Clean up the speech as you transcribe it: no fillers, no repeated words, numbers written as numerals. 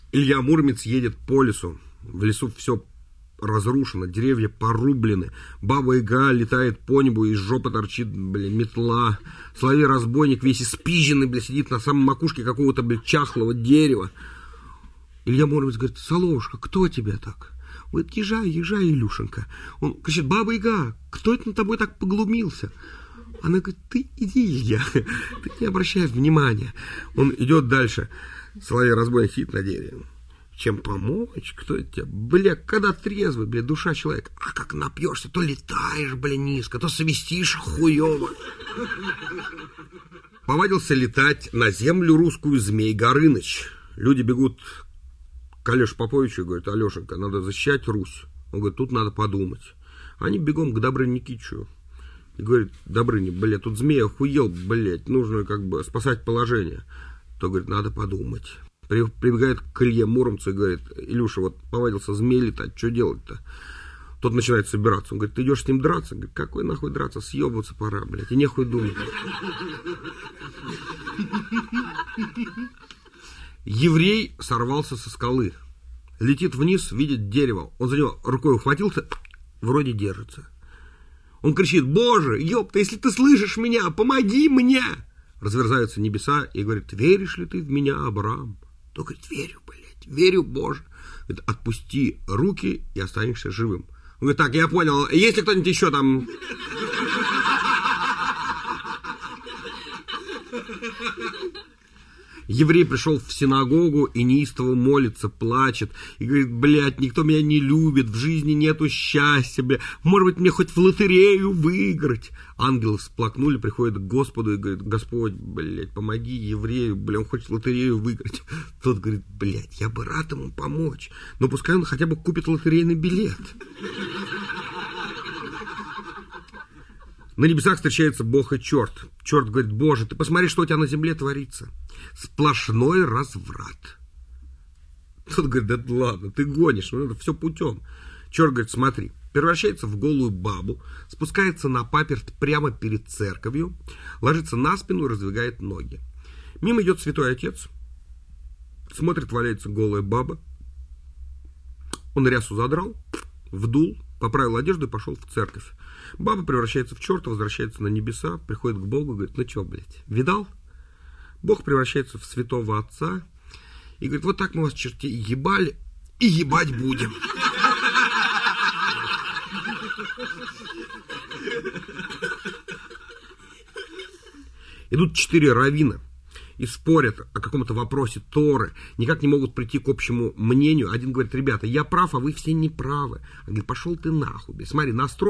Илья Муромец едет по лесу. В лесу все разрушено, деревья порублены. Баба-яга летает по небу, из жопы торчит, метла. Соловей-разбойник весь испизженный, сидит на самой макушке какого-то, чахлого дерева. Илья Муромец говорит: Соловушка, кто тебя так? Он говорит: езжай, Илюшенька. Он кричит: Баба-яга, кто это над тобой так поглумился? Она говорит: ты иди, Илья, ты не обращай внимания. Он идет дальше. Соловей-разбойник сидит на дереве. Чем помочь? Кто это тебя? Когда трезвый, душа человека. А как напьешься, то летаешь, низко, то свистишь хуёво. Повадился летать на землю русскую Змей Горыныч. Люди бегут к Алёше Поповичу и говорят: Алёшенька, надо защищать Русь. Он говорит: тут надо подумать. Они бегом к Добрыне Никитичу. И говорит: Добрыня, тут змей охуел, нужно спасать положение. То говорит: надо подумать. Прибегает к Илье Муромцу и говорит: Илюша, вот повадился змей летать, что делать-то? Тот начинает собираться. Он говорит: ты идешь с ним драться? Он говорит: какой нахуй драться? Съебываться пора, и нехуй думать. Еврей сорвался со скалы. Летит вниз, видит дерево. Он за него рукой ухватился, вроде держится. Он кричит: Боже, ёпта, если ты слышишь меня, помоги мне! Разверзаются небеса и говорит: веришь ли ты в меня, Авраам? То говорит: верю, верю, Боже. Говорит: отпусти руки и останешься живым. Он говорит: так, я понял, есть ли кто-нибудь еще там? Еврей пришел в синагогу и неистово молится, плачет. И говорит: никто меня не любит, в жизни нету счастья, может быть, мне хоть в лотерею выиграть. Ангелы всплакнули, приходят к Господу и говорят: Господь, помоги еврею, он хочет в лотерею выиграть. Тот говорит: я бы рад ему помочь, но пускай он хотя бы купит лотерейный билет. На небесах встречается Бог и черт. Черт говорит: Боже, ты посмотри, что у тебя на земле творится. Сплошной разврат. Тот говорит: да ладно, ты гонишь, это все путем. Черт говорит: смотри, превращается в голую бабу, спускается на паперт прямо перед церковью, ложится на спину и раздвигает ноги. Мимо идет святой отец, смотрит, валяется голая баба. Он рясу задрал, вдул, поправил одежду и пошел в церковь. Баба превращается в черта, возвращается на небеса, приходит к Богу и говорит: ну что, видал? Бог превращается в святого отца и говорит: вот так мы вас, чертей, ебали и ебать будем. Идут 4 раввина и спорят о каком-то вопросе Торы, никак не могут прийти к общему мнению. Один говорит: ребята, я прав, а вы все не правы. Он говорит: пошел ты нахуй, смотри, настрой.